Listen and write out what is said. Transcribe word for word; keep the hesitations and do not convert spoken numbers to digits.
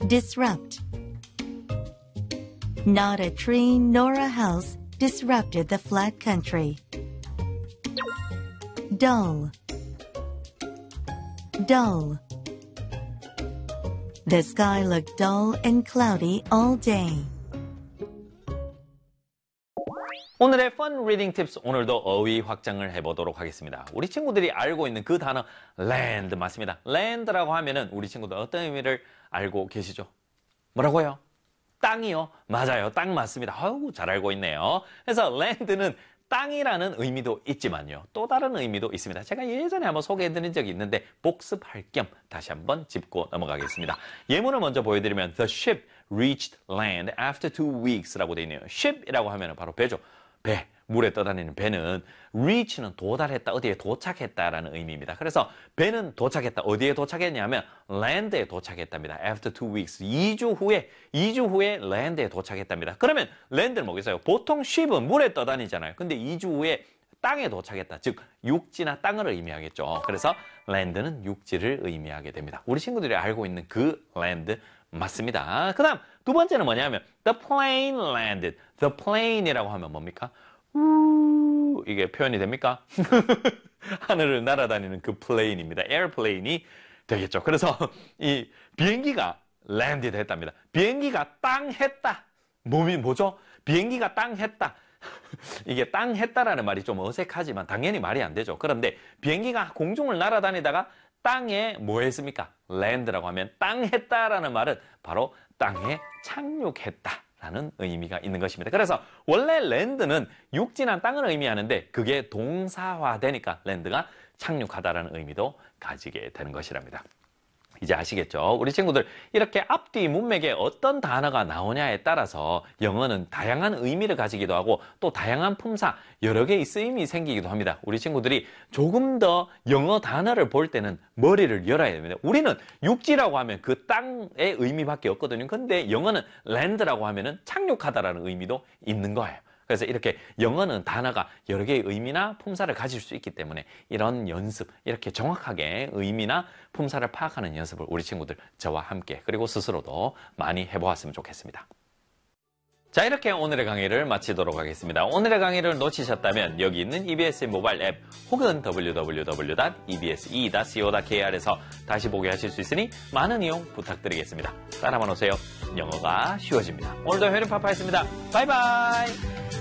disrupt. Not a tree nor a house disrupted the flat country. Dull. Dull. The sky looked dull and cloudy all day. 오늘의 Fun Reading Tips, 오늘도 어휘 확장을 해보도록 하겠습니다. 우리 친구들이 알고 있는 그 단어 land 맞습니다. land라고 하면은 우리 친구들 어떤 의미를 알고 계시죠? 뭐라고요? 땅이요? 맞아요. 땅 맞습니다. 아우, 잘 알고 있네요. 그래서 land는 땅이라는 의미도 있지만요. 또 다른 의미도 있습니다. 제가 예전에 한번 소개해드린 적이 있는데 복습할 겸 다시 한번 짚고 넘어가겠습니다. 예문을 먼저 보여드리면 The ship reached land after two weeks라고 되어 있네요. ship이라고 하면 바로 배죠. 배, 물에 떠다니는 배는 reach는 도달했다, 어디에 도착했다라는 의미입니다. 그래서 배는 도착했다. 어디에 도착했냐면 land에 도착했답니다. After two weeks, 이 주 후에, 이 주 후에 land에 도착했답니다. 그러면 land는 뭐겠어요? 보통 ship은 물에 떠다니잖아요. 근데 이 주 후에 땅에 도착했다. 즉 육지나 땅을 의미하겠죠. 그래서 land는 육지를 의미하게 됩니다. 우리 친구들이 알고 있는 그 land 맞습니다. 그 다음 두 번째는 뭐냐면 the plane landed. the plane이라고 하면 뭡니까? 우, 이게 표현이 됩니까? 하늘을 날아다니는 그 plane입니다. airplane이 되겠죠. 그래서 이 비행기가 landed 했답니다. 비행기가 땅 했다. 몸이 뭐죠? 비행기가 땅 했다. 이게 땅 했다라는 말이 좀 어색하지만 당연히 말이 안 되죠. 그런데 비행기가 공중을 날아다니다가 땅에 뭐 했습니까? land라고 하면 땅 했다라는 말은 바로 땅에 착륙했다라는 의미가 있는 것입니다. 그래서 원래 land는 육지나 땅을 의미하는데 그게 동사화되니까 land가 착륙하다라는 의미도 가지게 되는 것이랍니다. 이제 아시겠죠? 우리 친구들 이렇게 앞뒤 문맥에 어떤 단어가 나오냐에 따라서 영어는 다양한 의미를 가지기도 하고 또 다양한 품사, 여러 개의 쓰임이 생기기도 합니다. 우리 친구들이 조금 더 영어 단어를 볼 때는 머리를 열어야 됩니다. 우리는 육지라고 하면 그 땅의 의미밖에 없거든요. 근데 영어는 land라고 하면은 착륙하다라는 의미도 있는 거예요. 그래서 이렇게 영어는 단어가 여러 개의 의미나 품사를 가질 수 있기 때문에 이런 연습, 이렇게 정확하게 의미나 품사를 파악하는 연습을 우리 친구들 저와 함께 그리고 스스로도 많이 해보았으면 좋겠습니다. 자, 이렇게 오늘의 강의를 마치도록 하겠습니다. 오늘의 강의를 놓치셨다면 여기 있는 이비에스 모바일 앱 혹은 더블유 더블유 더블유 닷 이비에스이 닷 씨오 닷 케이알에서 다시 보게 하실 수 있으니 많은 이용 부탁드리겠습니다. 따라만 오세요. 영어가 쉬워집니다. 오늘도 회륜파파였습니다. 바이바이.